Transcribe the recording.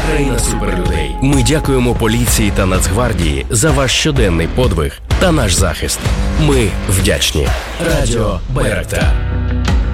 країна суперлюдей. Ми дякуємо поліції та Нацгвардії за ваш щоденний подвиг та наш захист. Ми вдячні. Радіо Байрактар.